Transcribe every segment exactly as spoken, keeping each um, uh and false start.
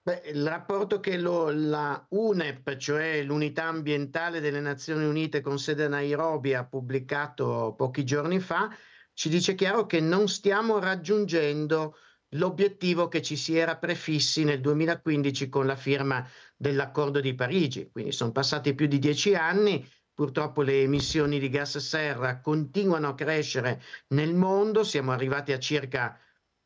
Beh, il rapporto che lo la UNEP, cioè l'Unità Ambientale delle Nazioni Unite con sede a Nairobi, ha pubblicato pochi giorni fa, ci dice chiaro che non stiamo raggiungendo l'obiettivo che ci si era prefissi nel duemilaquindici con la firma dell'Accordo di Parigi. Quindi son passati più di dieci anni, purtroppo le emissioni di gas serra continuano a crescere nel mondo, siamo arrivati a circa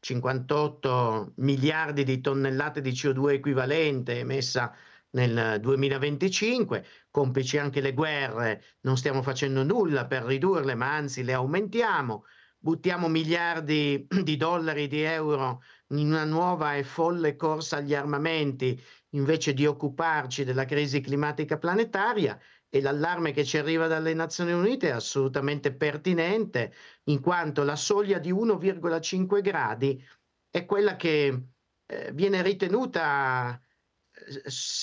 cinquantotto miliardi di tonnellate di C O due equivalente emessa nel duemilaventicinque, complici anche le guerre, non stiamo facendo nulla per ridurle, ma anzi le aumentiamo. Buttiamo miliardi di dollari, di euro in una nuova e folle corsa agli armamenti, invece di occuparci della crisi climatica planetaria, e l'allarme che ci arriva dalle Nazioni Unite è assolutamente pertinente, in quanto la soglia di uno virgola cinque gradi è quella che eh, viene ritenuta eh,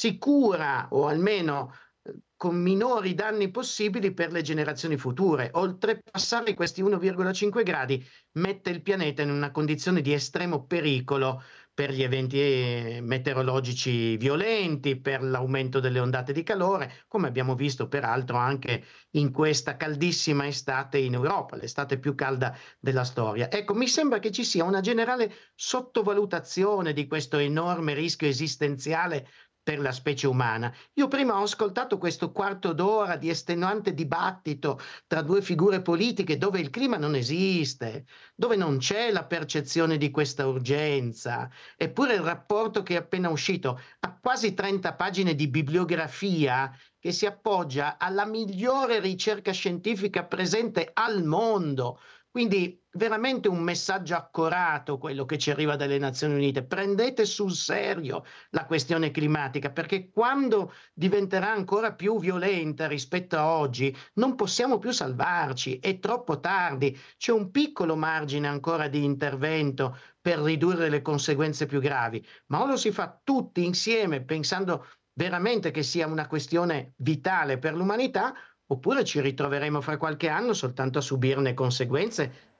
sicura o almeno eh, con minori danni possibili per le generazioni future. Oltrepassare questi uno virgola cinque gradi mette il pianeta in una condizione di estremo pericolo per gli eventi eh, meteorologici violenti, per l'aumento delle ondate di calore, come abbiamo visto peraltro anche in questa caldissima estate in Europa, l'estate più calda della storia. Ecco, mi sembra che ci sia una generale sottovalutazione di questo enorme rischio esistenziale per la specie umana. Io prima ho ascoltato questo quarto d'ora di estenuante dibattito tra due figure politiche dove il clima non esiste, dove non c'è la percezione di questa urgenza, eppure il rapporto che è appena uscito ha quasi trenta pagine di bibliografia che si appoggia alla migliore ricerca scientifica presente al mondo. Quindi veramente un messaggio accorato quello che ci arriva dalle Nazioni Unite. Prendete sul serio la questione climatica, perché quando diventerà ancora più violenta rispetto a oggi, non possiamo più salvarci, è troppo tardi, c'è un piccolo margine ancora di intervento per ridurre le conseguenze più gravi, ma o lo si fa tutti insieme pensando veramente che sia una questione vitale per l'umanità, oppure ci ritroveremo fra qualche anno soltanto a subirne conseguenze